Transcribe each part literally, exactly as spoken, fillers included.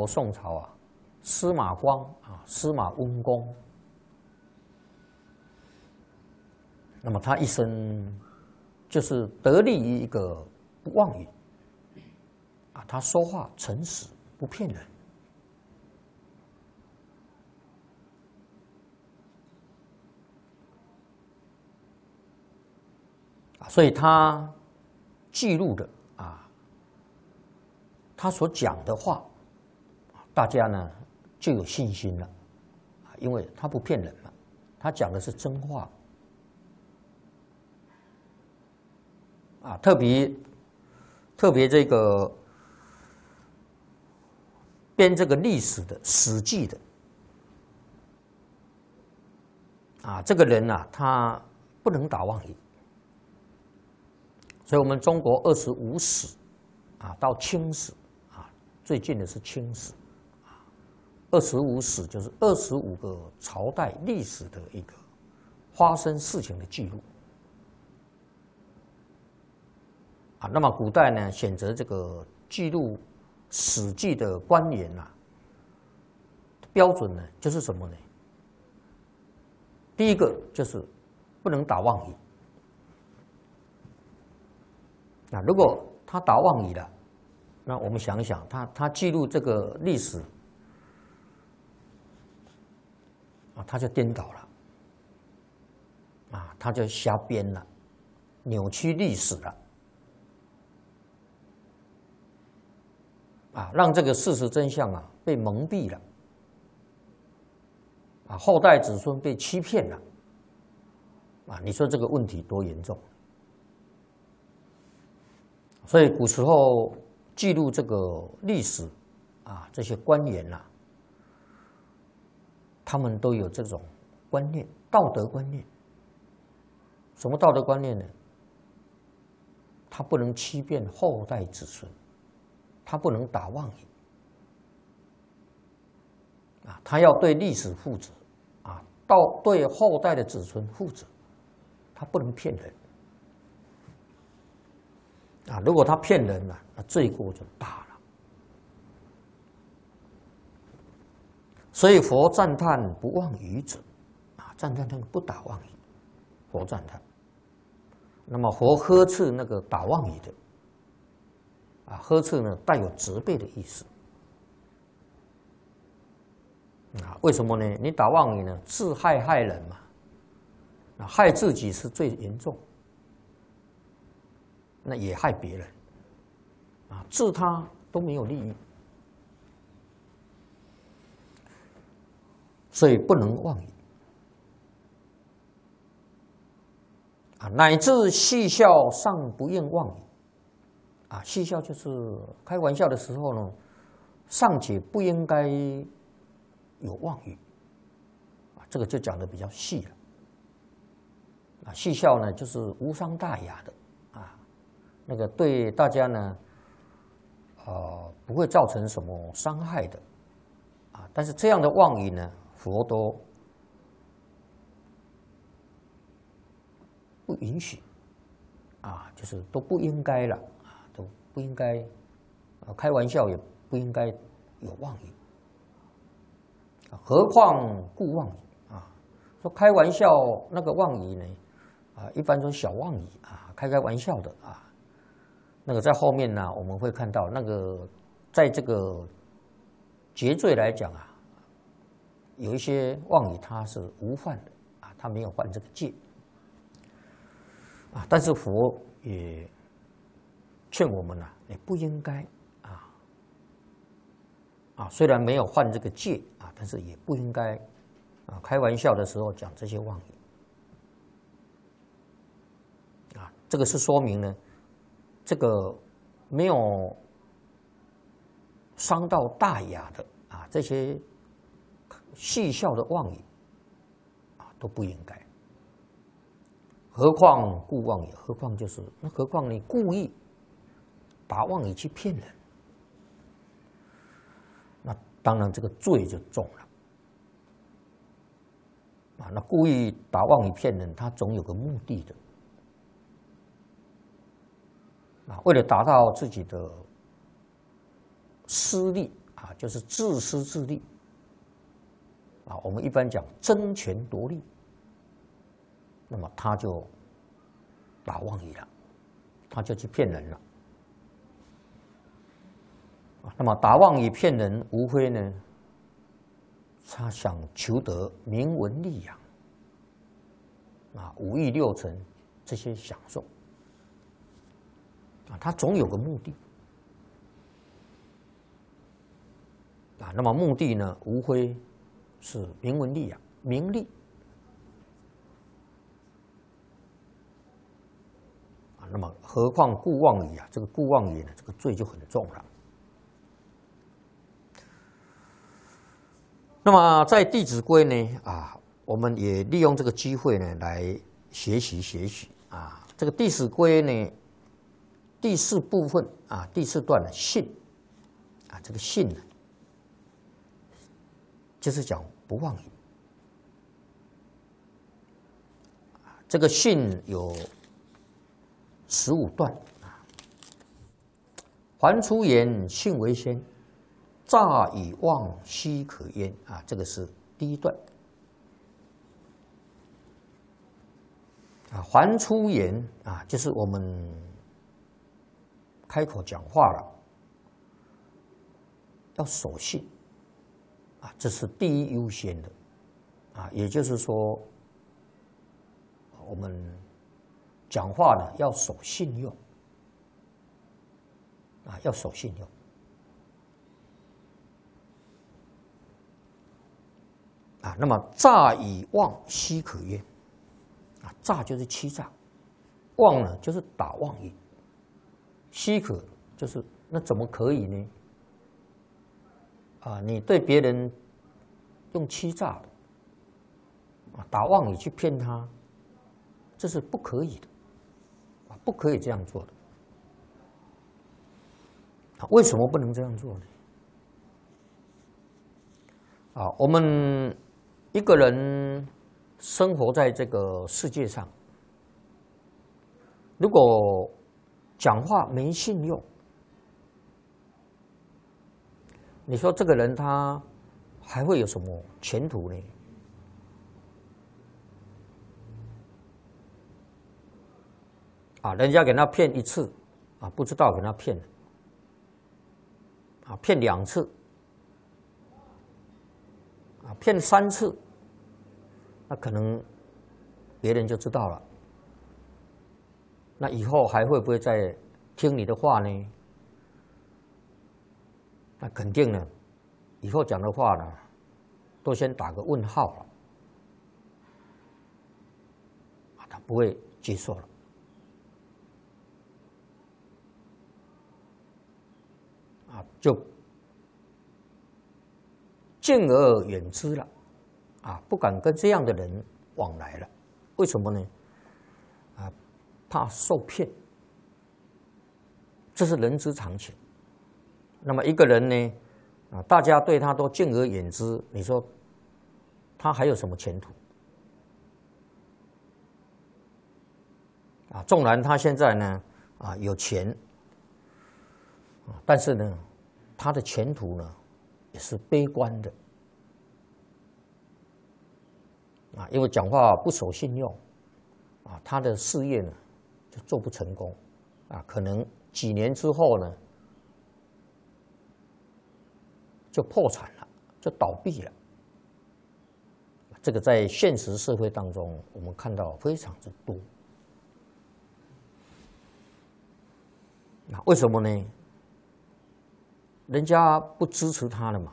国宋朝啊，司马光啊，司马温公。那么他一生就是得力于一个不妄语啊，他说话诚实，不骗人。啊，所以他记录的啊，他所讲的话，大家呢就有信心了，啊，因为他不骗人嘛，他讲的是真话。啊，特别特别这个编这个历史的《史记》的啊，这个人呐、啊，他不能打妄语，所以我们中国二十五史啊，到清史啊，最近的是清史啊，二十五史就是二十五个朝代历史的一个发生事情的记录。啊，那么古代呢，选择这个记录《史记》的官员呐、啊，标准呢就是什么呢？第一个就是不能打妄语。那如果他打妄语了，那我们想一想，他他记录这个历史啊，他就颠倒了，啊，他就瞎编了，扭曲历史了。啊，让这个事实真相啊被蒙蔽了，啊，后代子孙被欺骗了，啊，你说这个问题多严重？所以古时候记录这个历史啊，这些官员呐、啊，他们都有这种观念，道德观念。什么道德观念呢？他不能欺骗后代子孙。他不能打妄语啊，他要对历史负责啊，到对后代的子孙负责，他不能骗人啊。如果他骗人了，那罪过就大了。所以佛赞叹不妄语者啊，赞叹那个不打妄语，佛赞叹。那么佛呵斥那个打妄语的。啊，呵斥呢带有责备的意思。啊，为什么呢？你打妄语呢，自害害人嘛。啊，害自己是最严重，那也害别人。啊，治他都没有利益，所以不能妄语。啊，乃至戏笑尚不应妄语。啊，戏笑就是开玩笑的时候呢，尚且不应该有妄语，啊，这个就讲的比较细了。啊，戏笑呢就是无伤大雅的，啊，那个对大家呢，呃，不会造成什么伤害的，啊，但是这样的妄语呢，佛都不允许，啊，就是都不应该了。都不应该，呃，开玩笑也不应该有妄语，何况故妄语啊？说开玩笑那个妄语呢，啊，一般说小妄语啊，开开玩笑的啊，那个在后面呢，我们会看到那个在这个节罪来讲啊，有一些妄语它是无犯的啊，他没有犯这个戒啊，但是佛也劝我们呐、啊，也不应该啊啊，虽然没有犯这个戒啊，但是也不应该啊，开玩笑的时候讲这些妄语啊，这个是说明呢，这个没有伤到大雅的啊，这些戏笑的妄语啊都不应该。何况故妄语，何况就是那何况你故意打妄语去骗人，那当然这个罪就重了啊！那故意打妄语骗人，他总有个目的的啊，为了达到自己的私利啊， 啊，就是自私自利啊。我们一般讲争权夺利，那么他就打妄语了，他就去骗人了。那么打妄语骗人，无非呢，他想求得名闻利养啊，五欲六尘这些享受啊，他总有个目的啊。那么目的呢，无非是名闻利养、名利啊。那么何况故妄语啊，这个故妄语呢，这个罪就很重了。那么在《弟子规》呢，啊，我们也利用这个机会呢，来学习学习啊。这个《弟子规》呢，第四部分啊，第四段的信啊，这个信呢，就是讲不妄语。这个信有十五段啊，还出言，信为先。诈以妄，奚可焉啊！这个是第一段啊。还出言啊，就是我们开口讲话了，要守信啊，这是第一优先的啊。也就是说，我们讲话呢要守信用啊，要守信用。啊，那么诈以妄，奚可焉？啊，诈就是欺诈，妄呢就是打妄语，奚可就是那怎么可以呢？啊，你对别人用欺诈的，啊，打妄语去骗他，这是不可以的，啊，不可以这样做的。啊，为什么不能这样做呢？啊，我们一个人生活在这个世界上，如果讲话没信用，你说这个人他还会有什么前途呢？啊，人家给他骗一次，啊，不知道给他骗了，啊，骗两次，啊，骗三次。那可能别人就知道了，那以后还会不会再听你的话呢？那肯定呢，以后讲的话呢，都先打个问号了，啊，他不会接受了，啊，就敬而远之了。啊，不敢跟这样的人往来了，为什么呢？啊，怕受骗，这是人之常情。那么一个人呢，啊，大家对他都敬而远之，你说他还有什么前途？啊，纵然他现在呢，啊有钱，啊，但是呢，他的前途呢也是悲观的。啊，因为讲话不守信用，啊，他的事业呢就做不成功，啊，可能几年之后呢就破产了，就倒闭了。这个在现实社会当中，我们看到非常之多。那为什么呢？人家不支持他了嘛。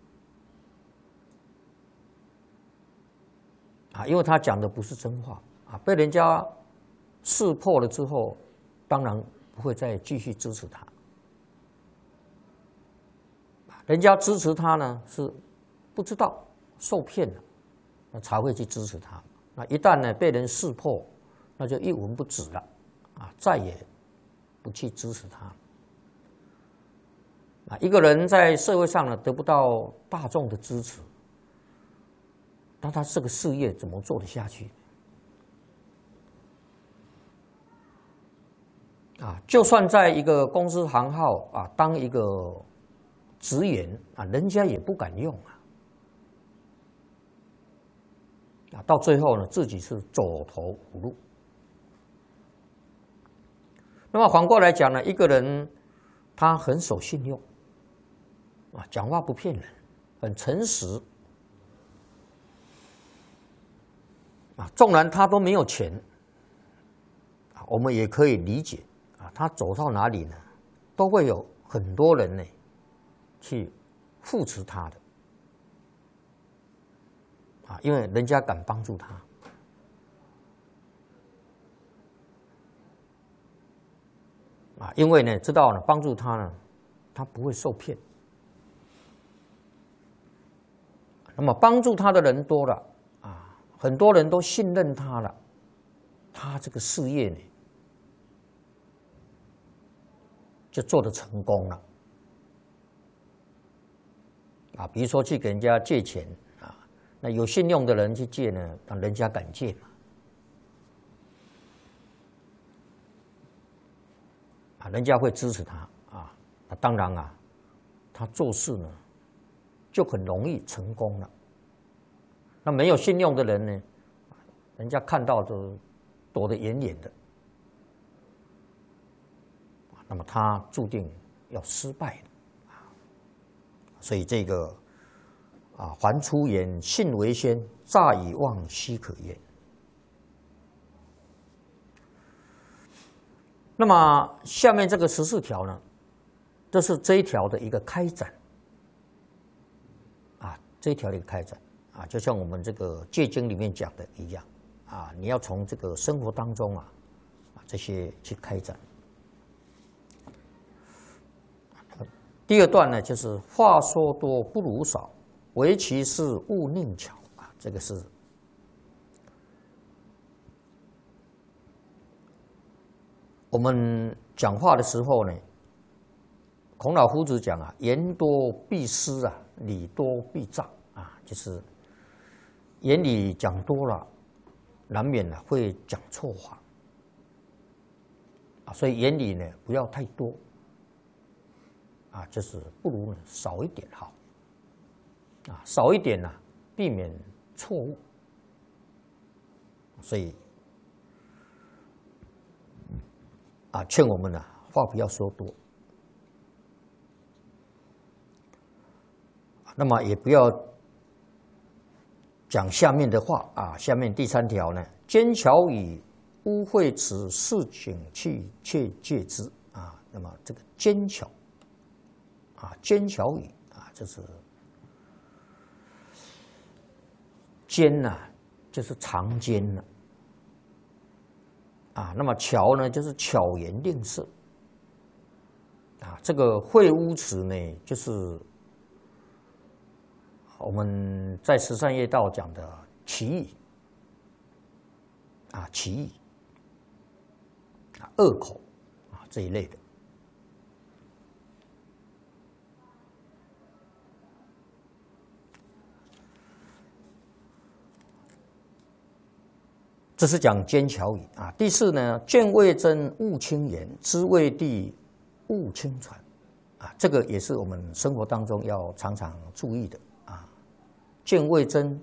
啊，因为他讲的不是真话啊，被人家识破了之后，当然不会再继续支持他。人家支持他呢，是不知道受骗了，那才会去支持他。那一旦呢被人识破，那就一文不值了，啊，再也不去支持他。啊，一个人在社会上呢得不到大众的支持，那他这个事业怎么做得下去？啊，就算在一个公司行号啊，当一个直言啊，人家也不敢用啊。啊，到最后呢，自己是走投无路。那么反过来讲呢，一个人他很守信用，啊，讲话不骗人，很诚实，啊，纵然他都没有钱，啊，我们也可以理解，啊，他走到哪里呢，都会有很多人呢去扶持他的。啊，因为人家敢帮助他，啊，因为呢知道呢帮助他呢，他不会受骗。那么帮助他的人多了，啊，很多人都信任他了，他这个事业呢就做得成功了。啊，比如说去给人家借钱。那有信用的人去借呢，让人家敢借嘛。啊，人家会支持他啊。那当然啊，他做事呢就很容易成功了。那没有信用的人呢，人家看到都躲得远远的。那么他注定要失败的啊。所以这个。啊，还出言，信为先，诈以妄，奚可言？那么下面这个十四条呢，这是这一条的一个开展。啊，这一条的一个开展啊，就像我们这个戒经里面讲的一样啊，你要从这个生活当中啊，啊这些去开展。第二段呢，就是话说多不如少。唯其事勿佞巧啊，这个是我们讲话的时候呢，孔老夫子讲啊，言多必失啊，理多必诈啊，就是言语讲多了，难免呢会讲错话啊，所以言语呢不要太多啊，就是不如呢少一点好。啊，少一点呐、啊，避免错误。所以啊，劝我们呢、啊，话不要说多。那么也不要讲下面的话啊。下面第三条呢，奸巧语，污秽此事情去切戒之啊。那么这个奸巧啊，奸巧语啊，这是。奸呐、啊，就是藏奸了啊。那么巧呢，就是巧言令色啊。这个秽污词呢，就是我们在十善业道讲的奇语啊，奇语啊，恶口啊这一类的。这是讲奸巧语啊。第四呢，见未真勿轻言，知未地勿轻传啊。这个也是我们生活当中要常常注意的啊。见未真，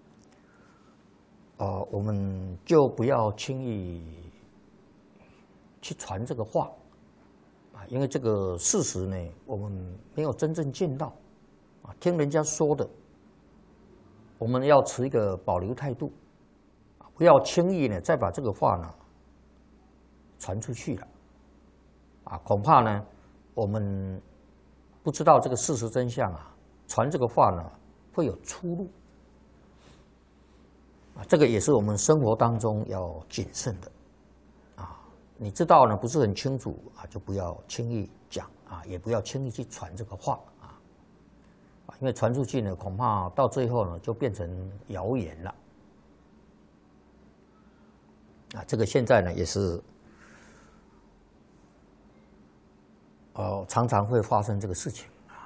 哦，我们就不要轻易去传这个话啊，因为这个事实呢，我们没有真正见到啊，听人家说的，我们要持一个保留态度。不要轻易呢，再把这个话呢传出去了，啊，恐怕呢，我们不知道这个事实真相啊，传这个话呢会有出路，啊，这个也是我们生活当中要谨慎的，啊，你知道呢不是很清楚啊，就不要轻易讲啊，也不要轻易去传这个话啊，啊，因为传出去呢，恐怕到最后呢就变成谣言了。啊，这个现在呢也是，呃，常常会发生这个事情啊。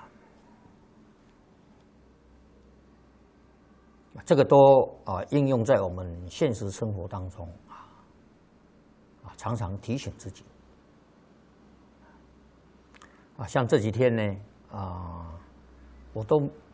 这个都啊应用在我们现实生活当中啊，啊，常常提醒自己啊。像这几天呢啊， 我都